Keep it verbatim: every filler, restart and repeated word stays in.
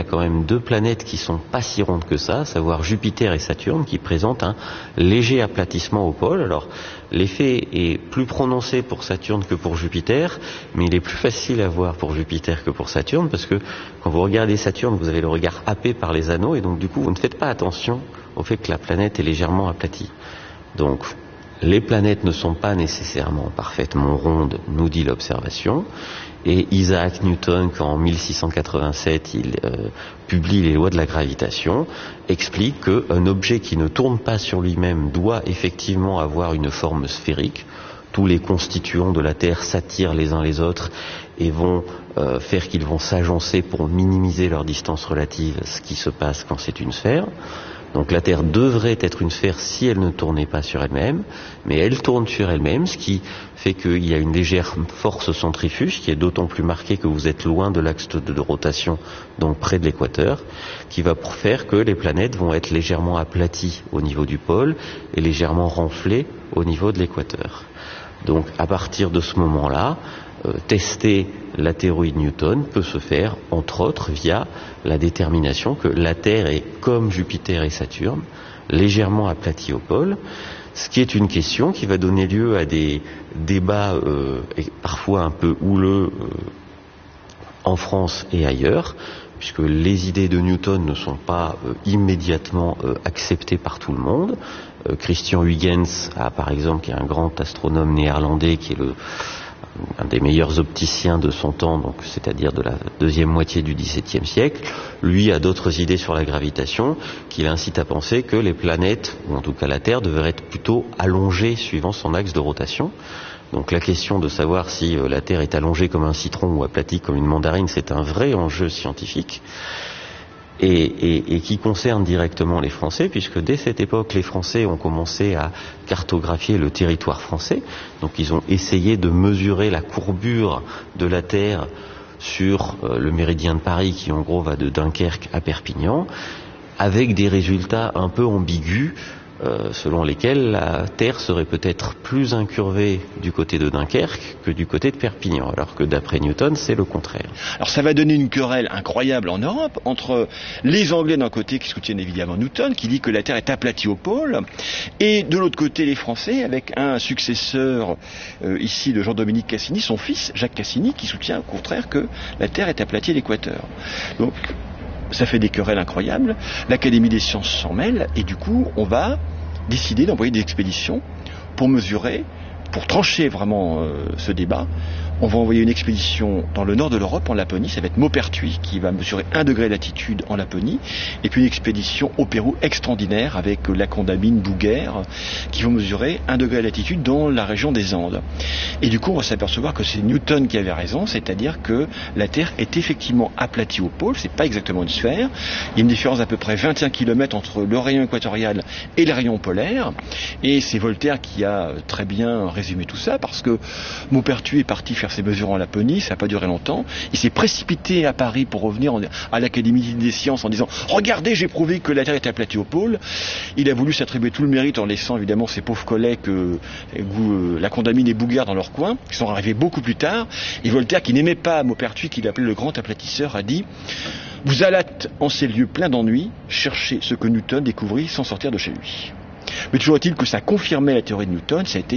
quand même deux planètes qui sont pas si rondes que ça, à savoir Jupiter et Saturne, qui présentent un léger aplatissement au pôle. Alors, l'effet est plus prononcé pour Saturne que pour Jupiter, mais il est plus facile à voir pour Jupiter que pour Saturne, parce que quand vous regardez Saturne, vous avez le regard happé par les anneaux, et donc du coup, vous ne faites pas attention au fait que la planète est légèrement aplatie. Donc, les planètes ne sont pas nécessairement parfaitement rondes, nous dit l'observation, et Isaac Newton, quand en mille six cent quatre-vingt-sept il euh, publie les lois de la gravitation, explique qu'un objet qui ne tourne pas sur lui-même doit effectivement avoir une forme sphérique. Tous les constituants de la Terre s'attirent les uns les autres et vont euh, faire qu'ils vont s'agencer pour minimiser leur distance relative, ce qui se passe quand c'est une sphère. Donc la Terre devrait être une sphère si elle ne tournait pas sur elle-même, mais elle tourne sur elle-même, ce qui fait qu'il y a une légère force centrifuge, qui est d'autant plus marquée que vous êtes loin de l'axe de, de rotation, donc près de l'équateur, qui va faire que les planètes vont être légèrement aplaties au niveau du pôle et légèrement renflées au niveau de l'équateur. Donc à partir de ce moment-là, euh, tester la théorie de Newton peut se faire, entre autres, via la détermination que la Terre est, comme Jupiter et Saturne, légèrement aplatie au pôle, ce qui est une question qui va donner lieu à des débats euh, parfois un peu houleux euh, en France et ailleurs, puisque les idées de Newton ne sont pas euh, immédiatement euh, acceptées par tout le monde. Euh, Christian Huygens, a, par exemple, qui est un grand astronome néerlandais, qui est le un des meilleurs opticiens de son temps, donc c'est-à-dire de la deuxième moitié du dix-septième siècle, lui a d'autres idées sur la gravitation qui l'incitent à penser que les planètes, ou en tout cas la Terre, devraient être plutôt allongées suivant son axe de rotation. Donc la question de savoir si euh, la Terre est allongée comme un citron ou aplatie comme une mandarine, c'est un vrai enjeu scientifique. Et, et, et qui concerne directement les Français, puisque dès cette époque, les Français ont commencé à cartographier le territoire français. Donc ils ont essayé de mesurer la courbure de la Terre sur euh, le méridien de Paris, qui en gros va de Dunkerque à Perpignan, avec des résultats un peu ambigus, euh, selon lesquels la Terre serait peut-être plus incurvée du côté de Dunkerque que du côté de Perpignan, alors que d'après Newton, c'est le contraire. Alors ça va donner une querelle incroyable en Europe entre les Anglais d'un côté qui soutiennent évidemment Newton, qui dit que la Terre est aplatie au pôle, et de l'autre côté les Français, avec un successeur euh, ici de Jean-Dominique Cassini, son fils Jacques Cassini, qui soutient au contraire que la Terre est aplatie à l'équateur. Donc ça fait des querelles incroyables, l'Académie des sciences s'en mêle, et du coup on va décider d'envoyer des expéditions pour mesurer, pour trancher vraiment euh, ce débat. On va envoyer une expédition dans le nord de l'Europe, en Laponie, ça va être Maupertuis qui va mesurer un degré de latitude en Laponie, et puis une expédition au Pérou extraordinaire avec la Condamine Bouguer qui vont mesurer un degré de latitude dans la région des Andes. Et du coup on va s'apercevoir que c'est Newton qui avait raison, c'est-à-dire que la Terre est effectivement aplatie au pôle, c'est pas exactement une sphère, il y a une différence d'à peu près vingt et un kilomètres entre le rayon équatorial et le rayon polaire, et c'est Voltaire qui a très bien résumé tout ça, parce que Maupertuis est parti faire ses mesures en Laponie, ça n'a pas duré longtemps. Il s'est précipité à Paris pour revenir en, à l'Académie des sciences en disant « Regardez, j'ai prouvé que la Terre est aplatie au pôle ». Il a voulu s'attribuer tout le mérite en laissant évidemment ses pauvres collègues euh, euh, la Condamine et Bouguer dans leur coin, qui sont arrivés beaucoup plus tard. Et Voltaire, qui n'aimait pas Maupertuis, qu'il appelait le grand aplatisseur, a dit « Vous allâtes en ces lieux pleins d'ennuis chercher ce que Newton découvrit sans sortir de chez lui ». Mais toujours est-il que ça confirmait la théorie de Newton, ça a été